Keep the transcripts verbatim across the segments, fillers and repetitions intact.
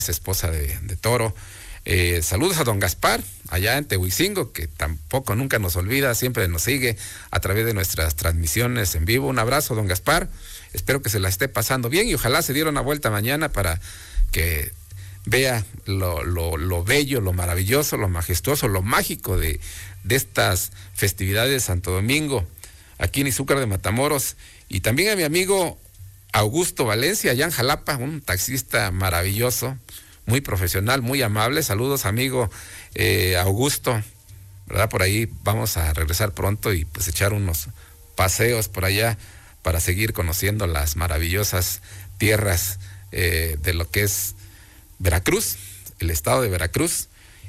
esposa de, de Toro. Eh, saludos a don Gaspar, allá en Tehuicingo, que tampoco nunca nos olvida, siempre nos sigue a través de nuestras transmisiones en vivo. Un abrazo, don Gaspar, espero que se la esté pasando bien y ojalá se diera una vuelta mañana para que vea lo, lo, lo bello, lo maravilloso, lo majestuoso, lo mágico de, de estas festividades de Santo Domingo, aquí en Izúcar de Matamoros. Y también a mi amigo Augusto Valencia, allá en Jalapa, un taxista maravilloso, muy profesional, muy amable. Saludos, amigo eh, Augusto, ¿verdad? Por ahí vamos a regresar pronto y pues echar unos paseos por allá para seguir conociendo las maravillosas tierras eh, de lo que es Veracruz, el estado de Veracruz.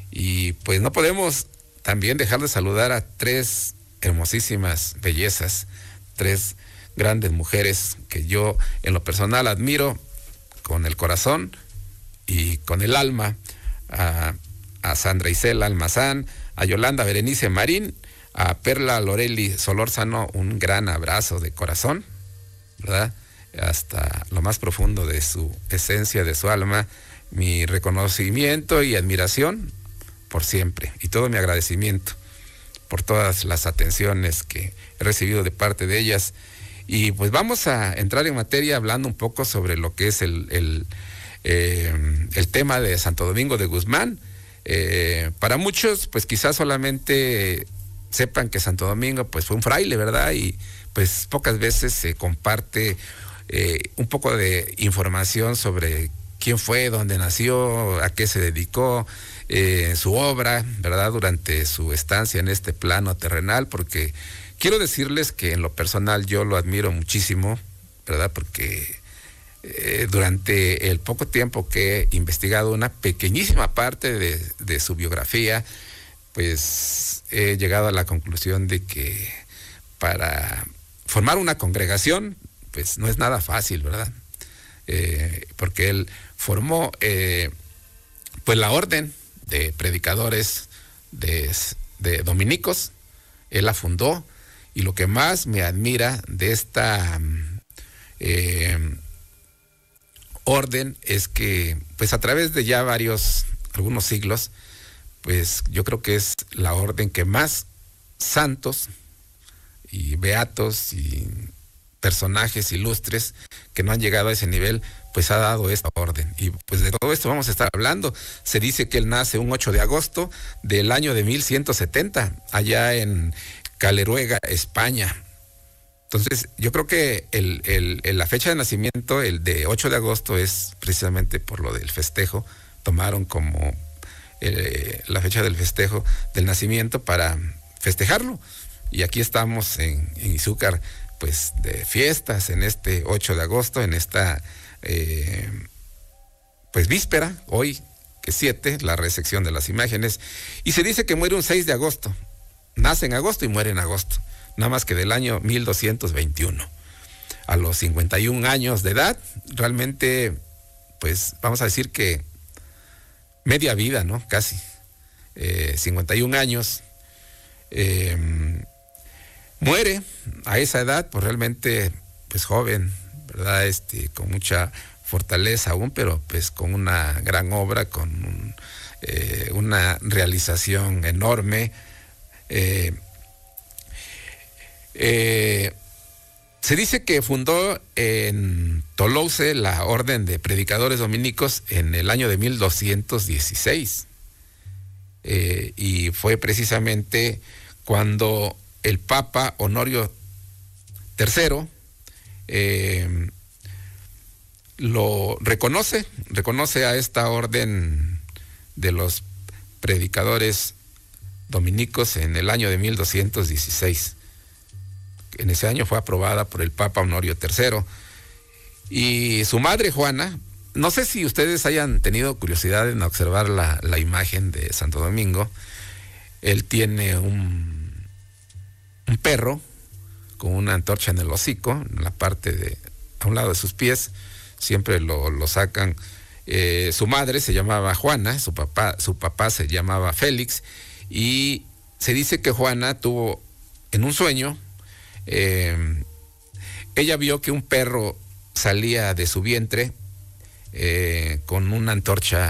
Y pues no podemos también dejar de saludar a tres hermosísimas bellezas, tres grandes mujeres que yo en lo personal admiro con el corazón y con el alma, a, a Sandra Isela Almazán, a Yolanda Berenice Marín, a Perla Loreli Solórzano, un gran abrazo de corazón, ¿verdad? Hasta lo más profundo de su esencia, de su alma, mi reconocimiento y admiración por siempre, y todo mi agradecimiento por todas las atenciones que he recibido de parte de ellas. Y pues vamos a entrar en materia hablando un poco sobre lo que es el... el Eh, el tema de Santo Domingo de Guzmán. Eh, para muchos, pues quizás solamente sepan que Santo Domingo pues fue un fraile, ¿verdad? Y pues pocas veces se comparte eh, un poco de información sobre quién fue, dónde nació, a qué se dedicó, eh, su obra, ¿verdad? Durante su estancia en este plano terrenal, porque quiero decirles que en lo personal yo lo admiro muchísimo, ¿verdad? Porque Eh, durante el poco tiempo que he investigado una pequeñísima parte de, de su biografía, pues he llegado a la conclusión de que para formar una congregación, pues no es nada fácil, ¿verdad? Eh, porque él formó eh, pues la orden de predicadores de, de dominicos, él la fundó, y lo que más me admira de esta eh, orden es que pues a través de ya varios, algunos siglos, pues yo creo que es la orden que más santos y beatos y personajes ilustres que no han llegado a ese nivel, pues ha dado esta orden. Y pues de todo esto vamos a estar hablando. Se dice que él nace un ocho de agosto del año de mil ciento setenta, allá en Caleruega, España. Entonces, yo creo que el, el, el, la fecha de nacimiento, el de ocho de agosto, es precisamente por lo del festejo. Tomaron como eh, la fecha del festejo del nacimiento para festejarlo. Y aquí estamos en, en Izúcar, pues de fiestas en este ocho de agosto, en esta eh, pues víspera, hoy que siete, la recepción de las imágenes. Y se dice que muere un seis de agosto. Nace en agosto y muere en agosto. Nada más que del año mil doscientos veintiuno. A los cincuenta y un años de edad, realmente, pues vamos a decir que media vida, ¿no? Casi. Eh, cincuenta y un años. Eh, muere a esa edad, pues realmente, pues joven, ¿verdad? Este, con mucha fortaleza aún, pero pues con una gran obra, con un, eh, una realización enorme. Eh, Eh, se dice que fundó en Toulouse la Orden de Predicadores Dominicos en el año de mil doscientos dieciséis. Eh, y fue precisamente cuando el Papa Honorio tercero eh, lo reconoce, reconoce a esta orden de los predicadores dominicos en el año de mil doscientos dieciséis. En ese año fue aprobada por el Papa Honorio tercero. Y su madre Juana, no sé si ustedes hayan tenido curiosidad en observar la, la imagen de Santo Domingo. Él tiene un, un perro con una antorcha en el hocico, en la parte de, a un lado de sus pies, siempre lo, lo sacan. Eh, su madre se llamaba Juana, su papá, su papá se llamaba Félix, y se dice que Juana tuvo en un sueño, eh, ella vio que un perro salía de su vientre eh, con una antorcha